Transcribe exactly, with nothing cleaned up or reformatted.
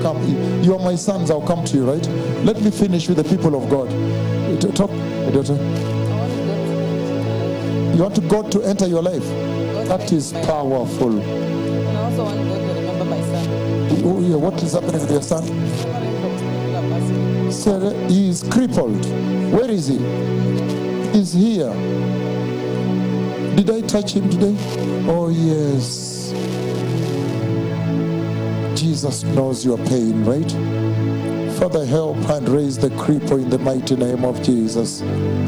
come. You are my sons, I'll come to you, right? Let me finish with the people of God. Talk, daughter. You want to God to enter your life? That is powerful. And I also want God to remember my son. Oh, yeah. What is happening with your son? Sir, he is crippled. Where is he? He's here. Did I touch him today? Oh, yes. Jesus knows your pain, right? Father, help and raise the cripple in the mighty name of Jesus.